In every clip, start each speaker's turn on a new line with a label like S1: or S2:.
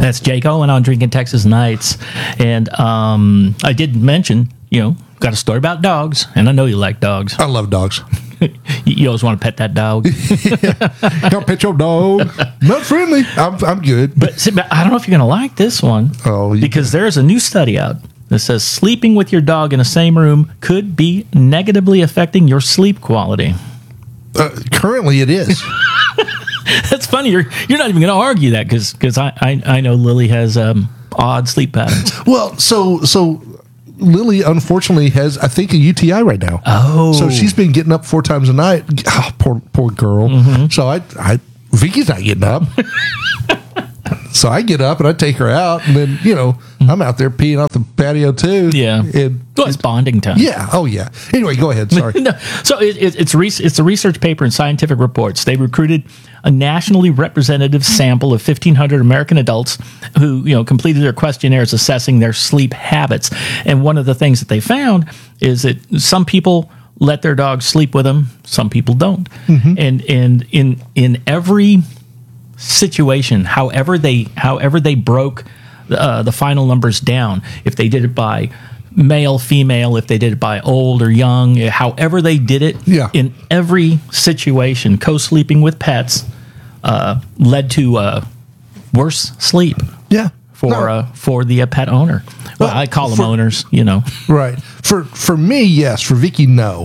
S1: That's Jake Owen on Drinking Texas Nights. And I did mention, got a story about dogs, and I know you like dogs.
S2: I love dogs.
S1: You always want to pet that dog.
S2: Don't pet your dog. Not friendly. I'm good.
S1: But I don't know if you're going to like this one. Because there's a new study out that says sleeping with your dog in the same room could be negatively affecting your sleep quality.
S2: Currently, it is.
S1: That's funny. You're not even going to argue that because I know Lily has odd sleep patterns.
S2: Well, so Lily unfortunately has, I think, a UTI right now.
S1: Oh,
S2: so she's been getting up 4 times a night. Oh, poor girl. Mm-hmm. So Vicky's not getting up. So I get up and I take her out, and then I'm out there peeing off the patio too.
S1: Yeah, it's bonding time.
S2: Yeah. Oh yeah. Anyway, go ahead. Sorry.
S1: No, so it's a research paper in Scientific Reports. They recruited a nationally representative sample of 1,500 American adults who completed their questionnaires assessing their sleep habits. And one of the things that they found is that some people let their dogs sleep with them, some people don't. Mm-hmm. And in every situation, however they broke the final numbers down, if they did it by male, female, if they did it by old or young, however they did it, in every situation, co-sleeping with pets led to worse sleep.
S2: Yeah.
S1: For the pet owner. Well, I call them owners,
S2: Right. For me, yes. For Vicky, no.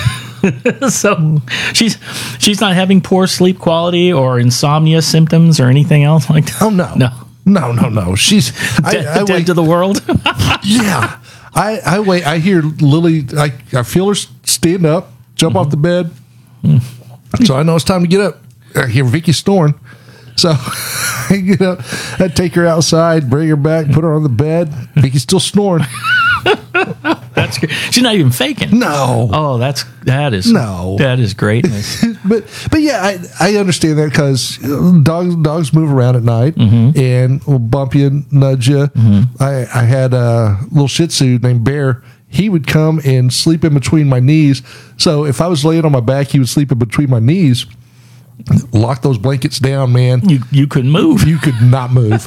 S1: So she's not having poor sleep quality or insomnia symptoms or anything else like that.
S2: Oh no. She's
S1: dead to the world.
S2: Yeah. I wait. I hear Lily. I feel her stand up, jump off the bed. So I know it's time to get up. I hear Vicky snoring. So I get up. I take her outside, bring her back, put her on the bed. Vicky's still snoring.
S1: That's good. She's not even faking.
S2: No.
S1: Oh, that is greatness.
S2: but yeah, I understand that because dogs move around at night and will bump you, nudge you. Mm-hmm. I had a little Shih Tzu named Bear. He would come and sleep in between my knees. So if I was laying on my back, he would sleep in between my knees. Lock those blankets down, man.
S1: You couldn't move.
S2: You could not move.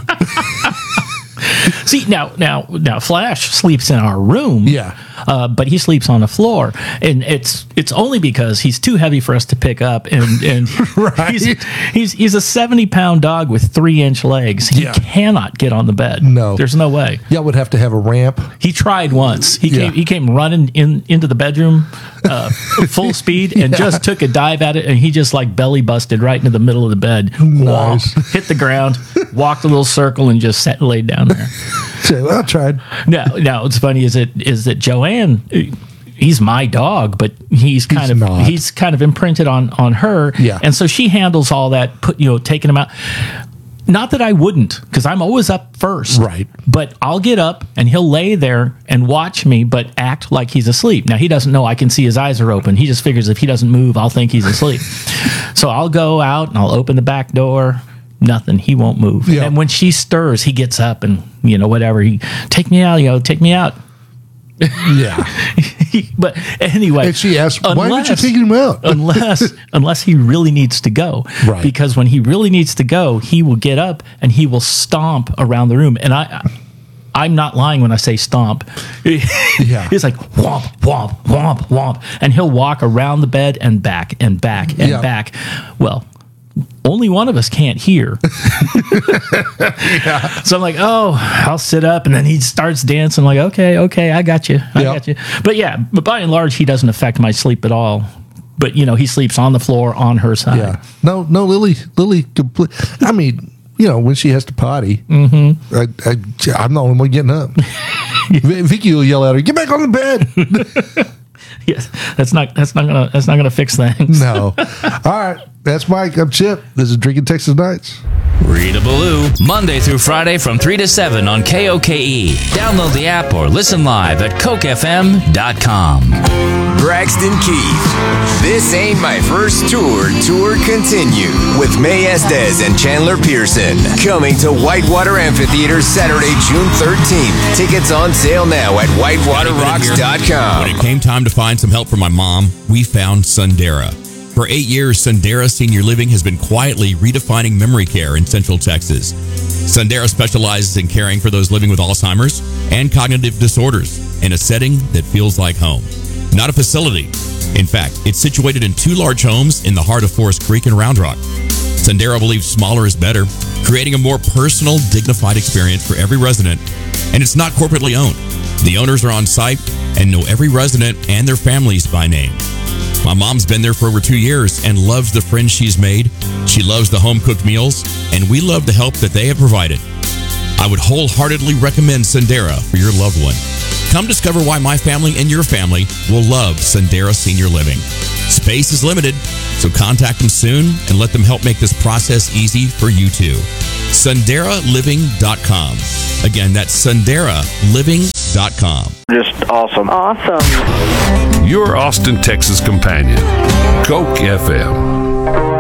S1: See, now Flash sleeps in our room.
S2: Yeah.
S1: But he sleeps on the floor, and it's only because he's too heavy for us to pick up, and
S2: right.
S1: he's a 70-pound dog with 3-inch legs. He cannot get on the bed.
S2: No,
S1: there's no way.
S2: Y'all would have to have a ramp.
S1: He tried once. He came running into the bedroom full speed and just took a dive at it, and he just belly busted right into the middle of the bed.
S2: Nice.
S1: Hit the ground, walked a little circle, and just laid down there.
S2: Well, I tried.
S1: Now what's funny is that Joanne, he's my dog, but he's kind of imprinted on her.
S2: Yeah.
S1: And so she handles all that, taking him out. Not that I wouldn't, because I'm always up first.
S2: Right.
S1: But I'll get up and he'll lay there and watch me, but act like he's asleep. Now, he doesn't know I can see his eyes are open. He just figures if he doesn't move, I'll think he's asleep. So I'll go out and I'll open the back door. Nothing. He won't move.
S2: Yeah.
S1: And when she stirs, he gets up and, whatever. Take me out, take me out.
S2: Yeah.
S1: But anyway.
S2: And she asks, why aren't you taking him out?
S1: unless he really needs to go.
S2: Right.
S1: Because when he really needs to go, he will get up and he will stomp around the room. And I'm not lying when I say stomp.
S2: Yeah.
S1: He's like womp, womp, womp, womp. And he'll walk around the bed and back and back and back. Well, only one of us can't hear.
S2: Yeah.
S1: So I'm like, I'll sit up, and then he starts dancing. I'm like, okay, I got you. Got you. But by and large, he doesn't affect my sleep at all. But he sleeps on the floor on her side.
S2: Yeah. No, Lily. I mean, when she has to potty, I'm the only one getting up. Vicky will yell at her, "Get back on the bed."
S1: Yes, that's not gonna fix things.
S2: No. All right, that's Mike. I'm Chip. This is Drinking Texas Nights.
S3: Rita Ballou, Monday through Friday from 3 to 7 on KOKE. Download the app or listen live at cokefm.com.
S4: Braxton Keith. This Ain't My First Tour continued with May Estes and Chandler Pearson. Coming to Whitewater Amphitheater Saturday, June 13th. Tickets on sale now at whitewaterrocks.com.
S5: When it came time to find some help for my mom, we found Sundera. For 8 years, Sundera Senior Living has been quietly redefining memory care in Central Texas. Sendera specializes in caring for those living with Alzheimer's and cognitive disorders in a setting that feels like home, not a facility. In fact, it's situated in 2 large homes in the heart of Forest Creek and Round Rock. Sendera believes smaller is better, creating a more personal, dignified experience for every resident, and it's not corporately owned. The owners are on site and know every resident and their families by name. My mom's been there for over 2 years and loves the friends she's made. She loves the home-cooked meals, and we love the help that they have provided. I would wholeheartedly recommend Sendera for your loved one. Come discover why my family and your family will love Sendera Senior Living. Space is limited, so contact them soon and let them help make this process easy for you too. SenderaLiving.com. Again, that's SenderaLiving.com.
S6: Just awesome.
S7: Awesome.
S8: Your Austin, Texas companion, Coke FM.